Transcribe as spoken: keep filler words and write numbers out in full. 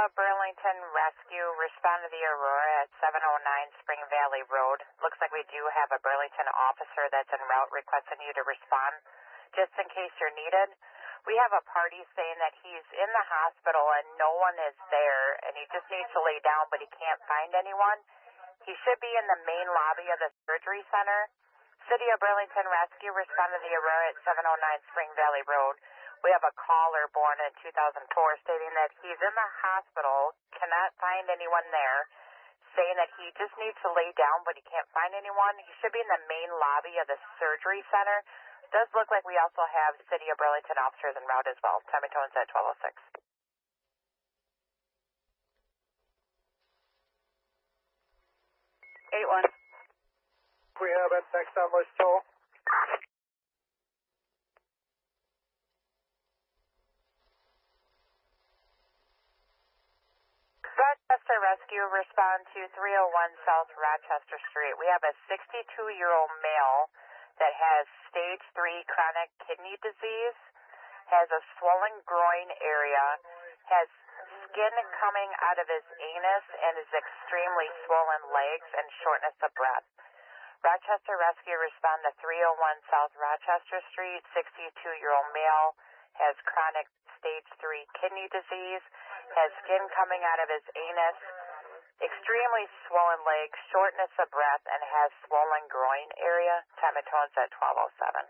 of Burlington Rescue, respond to the Aurora at seven oh nine Spring Valley Road. Looks like we do have a Burlington officer that's en route requesting you to respond, just in case you're needed. We have a party saying that he's in the hospital and no one is there, and he just needs to lay down, but he can't find anyone. He should be in the main lobby of the surgery center. City of Burlington Rescue, respond to the Aurora at seven oh nine Spring Valley Road. We have a caller born in two thousand four stating that he's in the hospital, cannot find anyone there, saying that he just needs to lay down, but he can't find anyone. He should be in the main lobby of the surgery center. Does look like we also have City of Burlington officers en route as well. Tommy Tones at twelve oh six. eight one. We have it. Next on list, Joel. Rochester Rescue, respond to three oh one South Rochester Street. We have a sixty-two-year-old male that has stage three chronic kidney disease, has a swollen groin area, has skin coming out of his anus, and is extremely swollen legs and shortness of breath. Rochester Rescue, respond to three oh one South Rochester Street. sixty-two-year-old male has chronic stage three kidney disease, has skin coming out of his anus, extremely swollen legs, shortness of breath, and has swollen groin area. Time and tones at twelve oh seven.